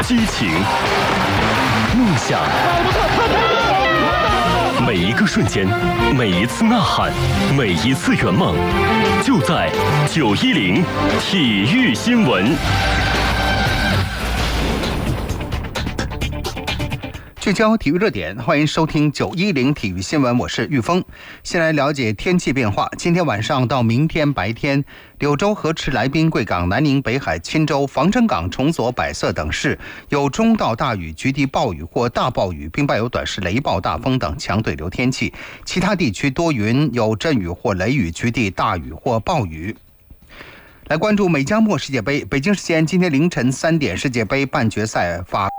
激情、梦想，每一个瞬间，每一次呐喊，每一次圆梦，就在910体育新闻。 聚焦体育热点，欢迎收听910体育新闻，我是玉峰。先来了解天气变化。今天晚上到明天白天，柳州、河池、来宾、贵港、南宁、北海、钦州、防城港、崇左、百色等市有中到大雨、局地暴雨或大暴雨，并伴有短时雷暴、大风等强对流天气。其他地区多云，有阵雨或雷雨，局地大雨或暴雨。来关注美加墨世界杯，北京时间今天凌晨3点，世界杯半决赛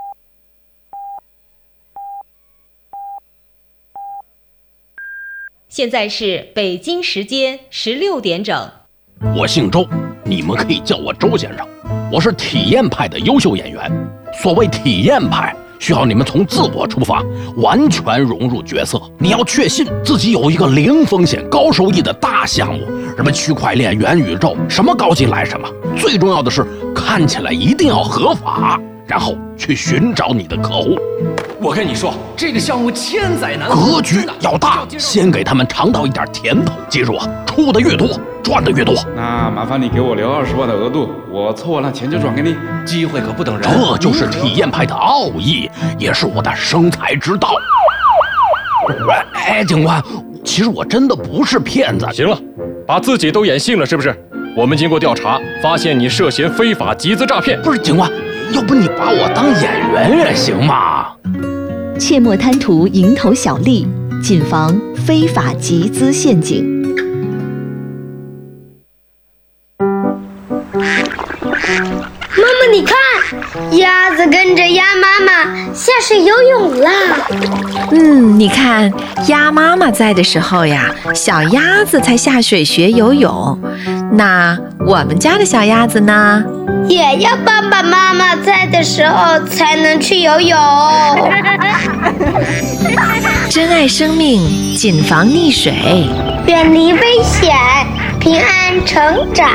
现在是北京时间16点整。 我姓周，你们可以叫我周先生。我是体验派的优秀演员。所谓体验派，需要你们从自我出发，完全融入角色。你要确信自己有一个零风险、高收益的大项目，什么区块链、元宇宙，什么高级来什么。最重要的是，看起来一定要合法，然后去寻找你的客户。 我跟你说，这个项目千载难逢，格局要大，先给他们尝到一点甜头。记住啊，出的越多，赚的越多。 那麻烦你给我留20万的额度，我凑完了钱就转给你。 机会可不等人， 这就是体验派的奥义，也是我的生财之道。哎，警官，其实我真的不是骗子。 行了，把自己都演信了是不是？我们经过调查，发现你涉嫌非法集资诈骗。 不是警官，要不你把我当演员也行嘛？ 切莫贪图蝇头小利，谨防非法集资陷阱。 妈妈，你看，鸭子跟着鸭妈妈下水游泳啦。 你看，鸭妈妈在的时候呀，小鸭子才下水学游泳。那我们家的小鸭子呢？ 也要爸爸妈妈在的时候才能去游泳。 珍爱生命，谨防溺水， 远离危险，平安成长。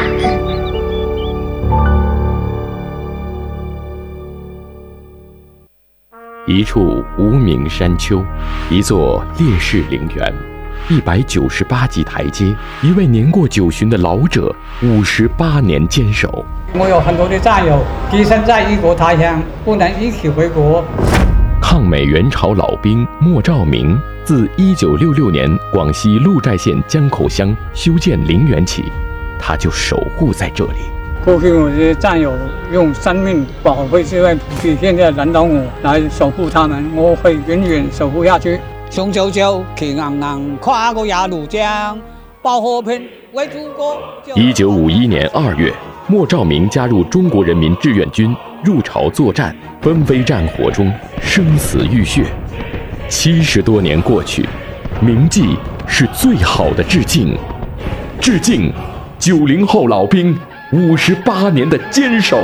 一处无名山丘，一座烈士陵园，198级台阶，一位年过90的老者58年坚守。 我有很多的战友跻身在异国他乡，不能一起回国。 抗美援朝老兵莫兆明，自1966年广西鹿寨县江口乡修建陵园起，他就守护在这里。 过去我的战友用生命保卫这块土地，现在轮到我来守护他们，我会永远守护下去。雄赳赳，气昂昂，跨过鸭绿江，报和平，为祖国。 1951年2月，莫兆明加入中国人民志愿军，入朝作战，纷飞战火中生死浴血。70多年过去，铭记是最好的致敬。致敬90后老兵58年的坚守。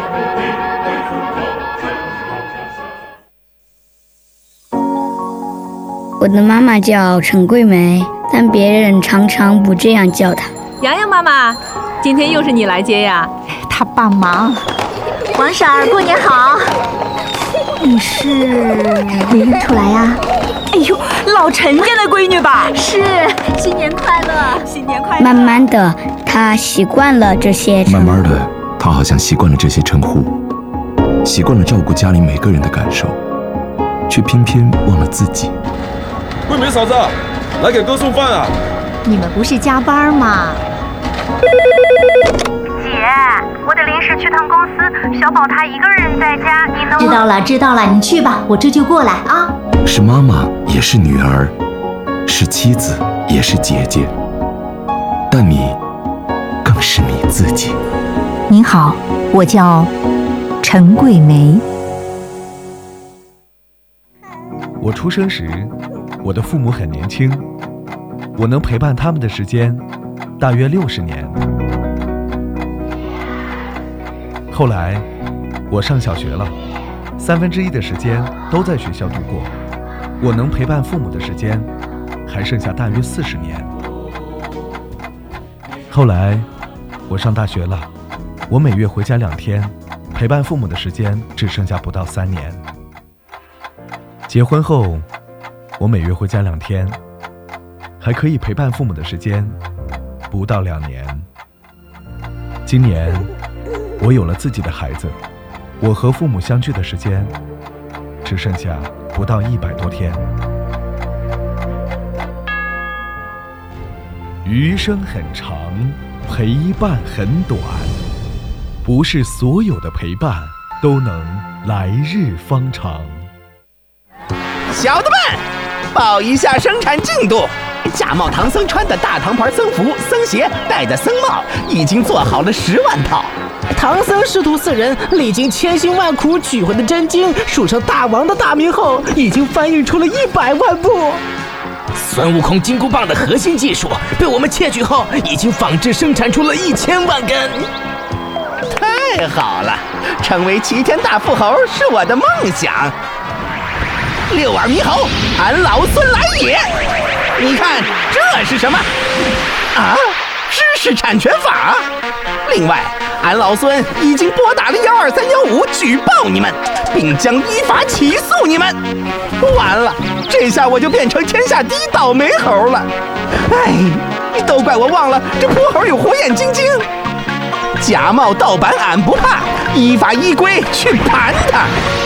我的妈妈叫陈桂梅，但别人常常不这样叫她。 洋洋妈妈，今天又是你来接呀？ 她帮忙。 王婶儿，过年好。 你是没认出来呀？ 哎呦，老陈家的闺女吧？ 是，新年快乐， 新年快乐。 慢慢的，她习惯了这些称呼。 慢慢的，她好像习惯了这些称呼，习惯了照顾家里每个人的感受，却偏偏忘了自己。 桂梅嫂子，来给哥送饭啊！ 你们不是加班吗？ 姐，我得临时去趟公司，小宝他一个人在家，你能…… 知道了，你去吧，我这就过来啊。 是妈妈，也是女儿，是妻子，也是姐姐，但你更是你自己。 您好，我叫陈桂梅。 我出生时，我的父母很年轻，我能陪伴他们的时间大约60年。后来我上小学了，1/3的时间都在学校度过，我能陪伴父母的时间还剩下大约40年。后来我上大学了，我每月回家2天， 陪伴父母的时间只剩下不到3年。结婚后，我每月回家2天，还可以陪伴父母的时间不到2年。今年，我有了自己的孩子，我和父母相聚的时间只剩下不到100多天。余生很长，陪伴很短，不是所有的陪伴都能来日方长。 小的们，报一下生产进度。假冒唐僧穿的大唐牌僧服、僧鞋，戴的僧帽，已经做好了10万套。 唐僧师徒4人历经千辛万苦取回的真经，数成大王的大名后，已经翻译出了100万部。 孙悟空金箍棒的核心技术被我们窃取后，已经仿制生产出了1000万根。太好了，成为齐天大富豪是我的梦想。6耳猕猴，俺老孙来也！你看这是什么？啊，知识产权法。另外，俺老孙已经拨打了12315举报你们，并将依法起诉你们。完了，这下我就变成天下第一倒霉猴了。哎，都怪我忘了这泼猴有火眼金睛。假冒盗版俺不怕，依法依规去盘他。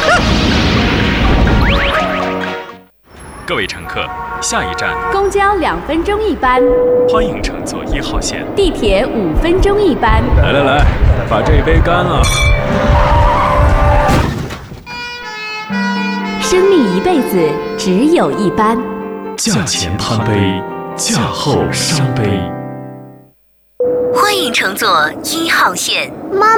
各位乘客，下一站公交2分钟一班， 欢迎乘坐1号线。 地铁5分钟一班。 来，把这杯干了。 生命一辈子只有一班， 驾前贪杯，驾后伤杯。 欢迎乘坐1号线。 妈